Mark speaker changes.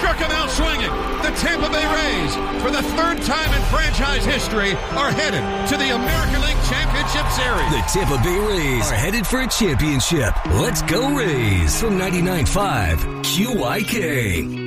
Speaker 1: struck him out swinging. The Tampa Bay Rays, for the third time in franchise history, are headed to the American League Championship Series.
Speaker 2: The Tampa Bay Rays are headed for a championship. Let's go Rays from 99.5 QYK.